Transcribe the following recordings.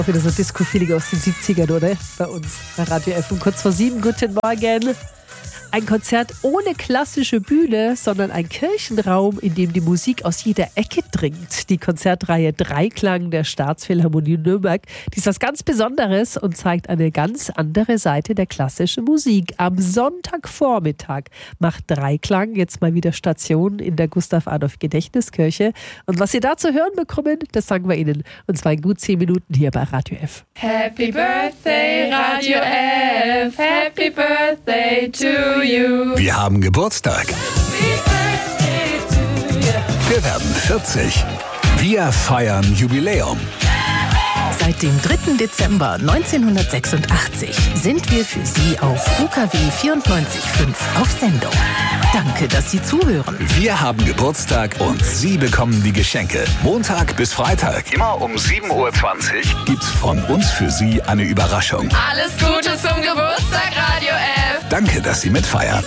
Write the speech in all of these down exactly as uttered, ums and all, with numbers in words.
Auch wieder so Disco-Feeling aus den siebzigern, oder? Bei uns bei Radio F. Um kurz vor sieben, guten Morgen. Ein Konzert ohne klassische Bühne, sondern ein Kirchenraum, in dem die Musik aus jeder Ecke dringt. Die Konzertreihe Dreiklang der Staatsphilharmonie Nürnberg, die ist was ganz Besonderes und zeigt eine ganz andere Seite der klassischen Musik. Am Sonntagvormittag macht Dreiklang jetzt mal wieder Station in der Gustav-Adolf-Gedächtniskirche. Und was Sie da zu hören bekommen, das sagen wir Ihnen. Und zwar in gut zehn Minuten hier bei Radio F. Happy Birthday, Radio F. Happy Birthday to you. Wir haben Geburtstag. Wir werden vierzig. Wir feiern Jubiläum. Seit dem dritten Dezember neunzehnhundertsechsundachtzig sind wir für Sie auf U K W vierundneunzig Komma fünf auf Sendung. Danke, dass Sie zuhören. Wir haben Geburtstag und Sie bekommen die Geschenke. Montag bis Freitag, immer um sieben Uhr zwanzig, gibt's von uns für Sie eine Überraschung. Alles Gute zum Geburtstag, Radio F. Danke, dass Sie mitfeiern.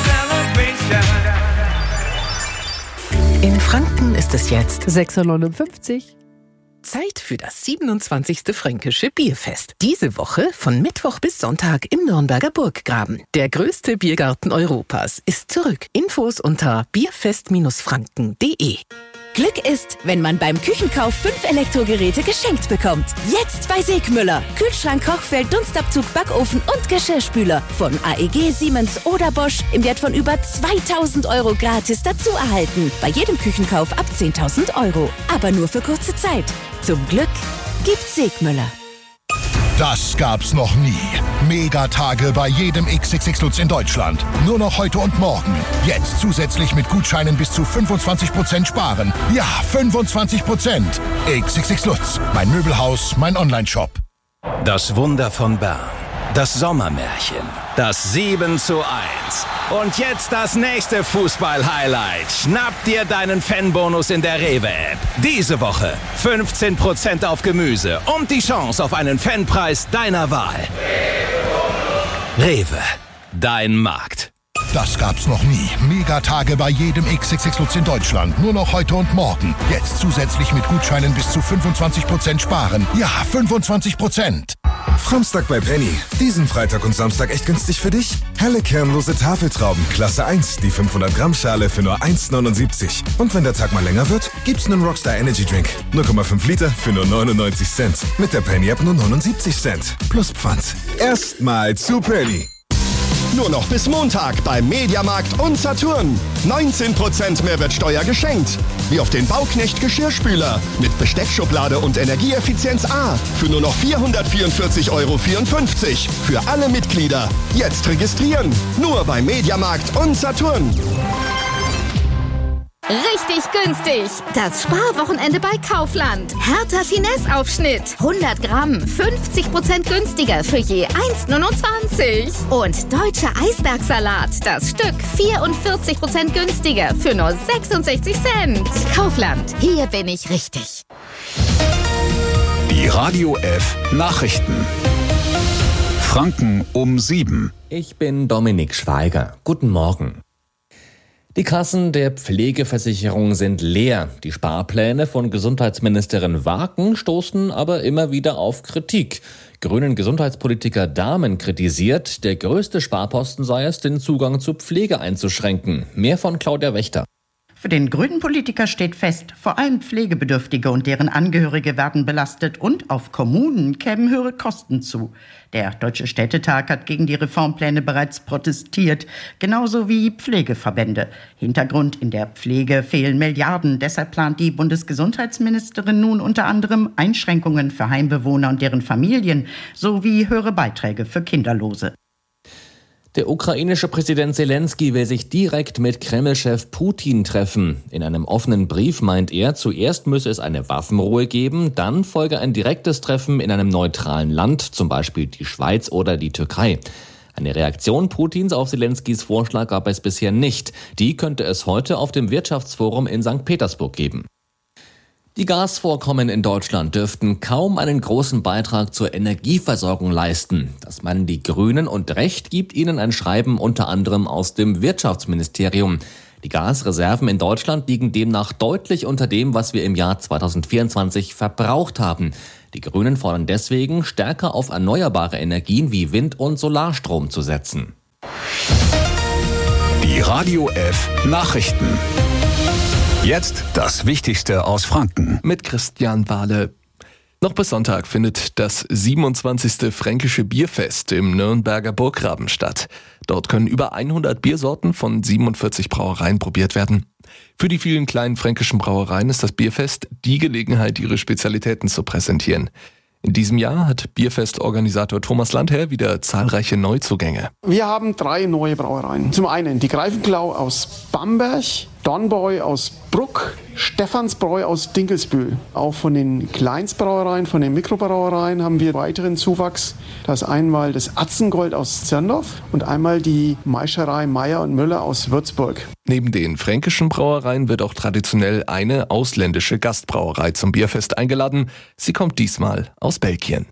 In Franken ist es jetzt sechs Uhr neunundfünfzig. Zeit für das siebenundzwanzigste Fränkische Bierfest. Diese Woche von Mittwoch bis Sonntag im Nürnberger Burggraben. Der größte Biergarten Europas ist zurück. Infos unter bierfest franken punkt de. Glück ist, wenn man beim Küchenkauf fünf Elektrogeräte geschenkt bekommt. Jetzt bei Segmüller. Kühlschrank, Kochfeld, Dunstabzug, Backofen und Geschirrspüler. Von A E G, Siemens oder Bosch im Wert von über zweitausend Euro gratis dazu erhalten. Bei jedem Küchenkauf ab zehntausend Euro. Aber nur für kurze Zeit. Zum Glück gibt's Segmüller. Das gab's noch nie. Megatage bei jedem X X X Lutz in Deutschland. Nur noch heute und morgen. Jetzt zusätzlich mit Gutscheinen bis zu fünfundzwanzig Prozent sparen. Ja, fünfundzwanzig Prozent. X X X Lutz. Mein Möbelhaus, mein Onlineshop. Das Wunder von Bern. Das Sommermärchen. Das sieben zu eins. Und jetzt das nächste Fußball-Highlight. Schnapp dir deinen Fanbonus in der Rewe-App. Diese Woche fünfzehn Prozent auf Gemüse und die Chance auf einen Fanpreis deiner Wahl. Rewe, dein Markt. Das gab's noch nie. Megatage bei jedem X X X Lutz in Deutschland. Nur noch heute und morgen. Jetzt zusätzlich mit Gutscheinen bis zu fünfundzwanzig Prozent sparen. Ja, fünfundzwanzig Prozent. Framstag bei Penny. Diesen Freitag und Samstag echt günstig für dich? Helle kernlose Tafeltrauben, Klasse eins, die fünfhundert Gramm Schale für nur eins neunundsiebzig. Und wenn der Tag mal länger wird, gibt's einen Rockstar Energy Drink. null Komma fünf Liter für nur neunundneunzig Cent. Mit der Penny App nur neunundsiebzig Cent. Plus Pfand. Erstmal zu Penny. Nur noch bis Montag beim Mediamarkt und Saturn. neunzehn Prozent Mehrwertsteuer geschenkt. Wie auf den Bauknecht Geschirrspüler mit Besteckschublade und Energieeffizienz A für nur noch vierhundertvierundvierzig Euro vierundfünfzig. Für alle Mitglieder. Jetzt registrieren. Nur beim Mediamarkt und Saturn. Richtig günstig. Das Sparwochenende bei Kaufland. Hertha Finesse-Aufschnitt. hundert Gramm. fünfzig Prozent günstiger für je eins neunundzwanzig. Und deutscher Eisbergsalat. Das Stück vierundvierzig Prozent günstiger für nur sechsundsechzig Cent. Kaufland. Hier bin ich richtig. Die Radio F Nachrichten. Franken um sieben. Ich bin Dominik Schweiger. Guten Morgen. Die Kassen der Pflegeversicherung sind leer. Die Sparpläne von Gesundheitsministerin Waken stoßen aber immer wieder auf Kritik. Grünen Gesundheitspolitiker Dahmen kritisiert, der größte Sparposten sei es, den Zugang zu Pflege einzuschränken. Mehr von Claudia Wächter. Für den grünen Politiker steht fest, vor allem Pflegebedürftige und deren Angehörige werden belastet und auf Kommunen kämen höhere Kosten zu. Der Deutsche Städtetag hat gegen die Reformpläne bereits protestiert, genauso wie Pflegeverbände. Hintergrund: in der Pflege fehlen Milliarden. Deshalb plant die Bundesgesundheitsministerin nun unter anderem Einschränkungen für Heimbewohner und deren Familien sowie höhere Beiträge für Kinderlose. Der ukrainische Präsident Zelensky will sich direkt mit Kreml-Chef Putin treffen. In einem offenen Brief meint er, zuerst müsse es eine Waffenruhe geben, dann folge ein direktes Treffen in einem neutralen Land, zum Beispiel die Schweiz oder die Türkei. Eine Reaktion Putins auf Zelenskys Vorschlag gab es bisher nicht. Die könnte es heute auf dem Wirtschaftsforum in Sankt Petersburg geben. Die Gasvorkommen in Deutschland dürften kaum einen großen Beitrag zur Energieversorgung leisten. Das meinen die Grünen, und Recht gibt ihnen ein Schreiben unter anderem aus dem Wirtschaftsministerium. Die Gasreserven in Deutschland liegen demnach deutlich unter dem, was wir im Jahr zweitausendvierundzwanzig verbraucht haben. Die Grünen fordern deswegen, stärker auf erneuerbare Energien wie Wind- und Solarstrom zu setzen. Die Radio F Nachrichten. Jetzt das Wichtigste aus Franken. Mit Christian Wahle. Noch bis Sonntag findet das siebenundzwanzigste Fränkische Bierfest im Nürnberger Burggraben statt. Dort können über hundert Biersorten von siebenundvierzig Brauereien probiert werden. Für die vielen kleinen fränkischen Brauereien ist das Bierfest die Gelegenheit, ihre Spezialitäten zu präsentieren. In diesem Jahr hat Bierfestorganisator Thomas Landherr wieder zahlreiche Neuzugänge. Wir haben drei neue Brauereien. Zum einen die Greifenklau aus Bamberg, Dornbräu aus Bruck, Stephansbräu aus Dinkelsbühl. Auch von den Kleinstbrauereien, von den Mikrobrauereien haben wir weiteren Zuwachs. Das ist einmal das Atzengold aus Zirndorf und einmal die Maischerei Meier und Müller aus Würzburg. Neben den fränkischen Brauereien wird auch traditionell eine ausländische Gastbrauerei zum Bierfest eingeladen. Sie kommt diesmal aus Belgien.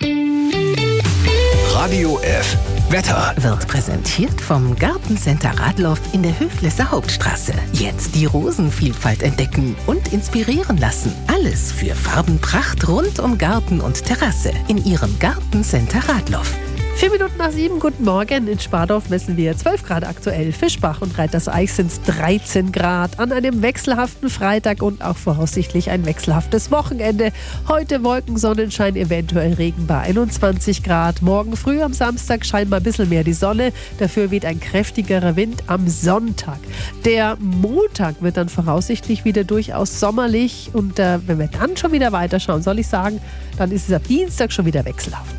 Radio F Wetter wird präsentiert vom Gartencenter Radloff in der Höflesser Hauptstraße. Jetzt die Rosenvielfalt entdecken und inspirieren lassen. Alles für Farbenpracht rund um Garten und Terrasse in Ihrem Gartencenter Radloff. Vier Minuten nach sieben, guten Morgen. In Spardorf messen wir zwölf Grad aktuell. Fischbach und Reiterseich sind es dreizehn Grad. An einem wechselhaften Freitag und auch voraussichtlich ein wechselhaftes Wochenende. Heute Wolken, Sonnenschein, eventuell Regen bei einundzwanzig Grad. Morgen früh am Samstag scheint mal ein bisschen mehr die Sonne. Dafür weht ein kräftigerer Wind am Sonntag. Der Montag wird dann voraussichtlich wieder durchaus sommerlich. Und äh, wenn wir dann schon wieder weiterschauen, soll ich sagen, dann ist es ab Dienstag schon wieder wechselhaft.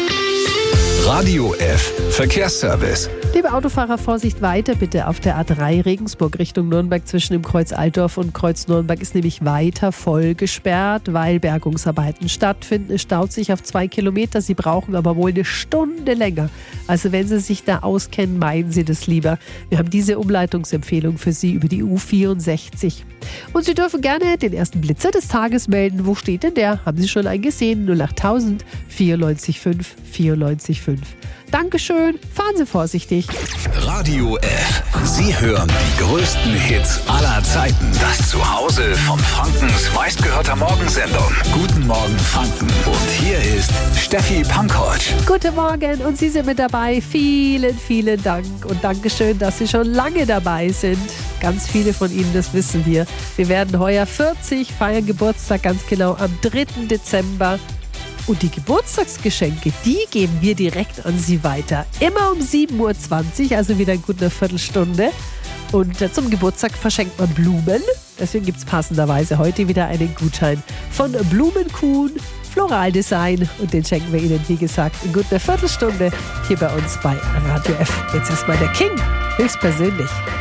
Radio F Verkehrsservice. Liebe Autofahrer, Vorsicht weiter bitte auf der A drei Regensburg Richtung Nürnberg zwischen dem Kreuz Altdorf und Kreuz Nürnberg ist nämlich weiter voll gesperrt, weil Bergungsarbeiten stattfinden. Es staut sich auf zwei Kilometer. Sie brauchen aber wohl eine Stunde länger. Also wenn Sie sich da auskennen, meiden Sie das lieber. Wir haben diese Umleitungsempfehlung für Sie über die U vierundsechzig. Und Sie dürfen gerne den ersten Blitzer des Tages melden. Wo steht denn der? Haben Sie schon einen gesehen? null achttausend vierundneunzig fünf vierundneunzig fünf. Dankeschön, fahren Sie vorsichtig. Radio F. Sie hören die größten Hits aller Zeiten. Das Zuhause von Frankens meistgehörter Morgensendung. Guten Morgen Franken. Und hier ist Steffi Pankovic. Guten Morgen und Sie sind mit dabei. Vielen, vielen Dank und Dankeschön, dass Sie schon lange dabei sind. Ganz viele von Ihnen, das wissen wir. Wir werden heuer vierzig, feiern Geburtstag ganz genau am dritten Dezember. Und die Geburtstagsgeschenke, die geben wir direkt an Sie weiter. Immer um sieben Uhr zwanzig, also wieder in gut einer Viertelstunde. Und zum Geburtstag verschenkt man Blumen. Deswegen gibt es passenderweise heute wieder einen Gutschein von Blumenkuhn Floraldesign. Und den schenken wir Ihnen, wie gesagt, in gut einer Viertelstunde hier bei uns bei Radio F. Jetzt erstmal der King, höchstpersönlich.